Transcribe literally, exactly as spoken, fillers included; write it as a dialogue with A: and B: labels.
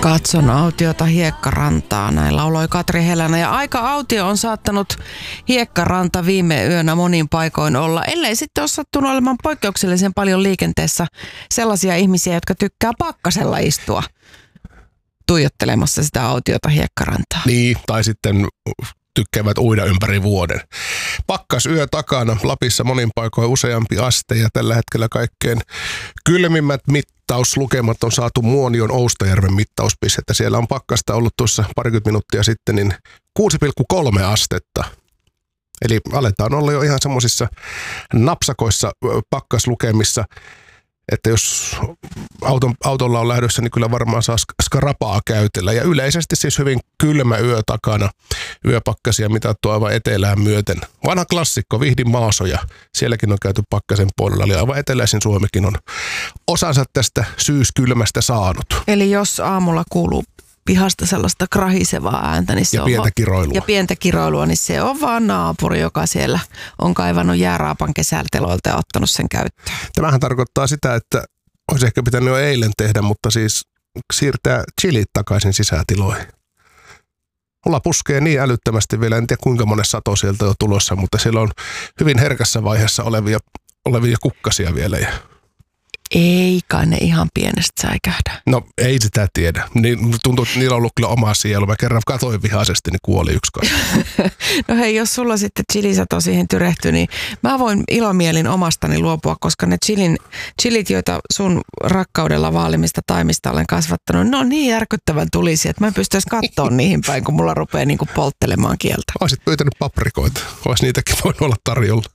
A: Katson autiota hiekkarantaa, näin lauloi Katri Helänä. Ja aika autio on saattanut hiekkaranta viime yönä monin paikoin olla, ellei sitten ole sattunut olemaan poikkeuksellisen paljon liikenteessä sellaisia ihmisiä, jotka tykkää pakkasella istua tuijottelemassa sitä autiota hiekkarantaa.
B: Niin, tai sitten tykkäävät uida ympäri vuoden. Pakkasyö takana, Lapissa monin paikoin useampi aste ja tällä hetkellä kaikkein kylmimmät mittauslukemat on saatu Muonion Oustajärven mittauspistettä. Siellä on pakkasta ollut tuossa parikymmentä minuuttia sitten niin kuusi pilkku kolme astetta. Eli aletaan olla jo ihan semmoisissa napsakoissa pakkaslukemissa, että jos auton, autolla on lähdössä, niin kyllä varmaan saa skarapaa käytellä. Ja yleisesti siis hyvin kylmä yö takana, yöpakkasia mitattu aivan etelään myöten. Vanha klassikko, Vihdin maasoja, sielläkin on käyty pakkasen puolella, eli aivan eteläisin Suomikin on osansa tästä syyskylmästä saanut.
A: Eli jos aamulla kuuluu pihasta sellaista krahisevaa ääntä, niin se
B: ja
A: on
B: pientä kiroilua.
A: Ja pientä kiroilua, niin se on vaan naapuri, joka siellä on kaivannut jääraapan kesälteloilta ja ottanut sen käyttöön.
B: Tämähän tarkoittaa sitä, että olisi ehkä pitänyt jo eilen tehdä, mutta siis siirtää chilit takaisin sisätiloihin. Mulla puskee niin älyttömästi vielä, en tiedä kuinka monen sato sieltä on tulossa, mutta siellä on hyvin herkässä vaiheessa olevia, olevia kukkasia vielä.
A: Ei kai ne ihan pienestä säikähdä.
B: No ei sitä tiedä. Niin, tuntuu, että niillä on ollut kyllä oma sielu. Mä kerran katoin vihaisesti, niin kuoli yksi kasvi.
A: No hei, jos sulla sitten chilisato siihen tyrehtyy, niin mä voin ilomielin omastani luopua, koska ne chilin, chilit, joita sun rakkaudella vaalimista taimista olen kasvattanut, ne on niin järkyttävän tulisia, että mä en pysty edes katsoa niihin päin, kun mulla rupeaa niin kuin polttelemaan kieltä.
B: Olisit pyytänyt paprikoita. Olisi niitäkin voinut olla tarjolla.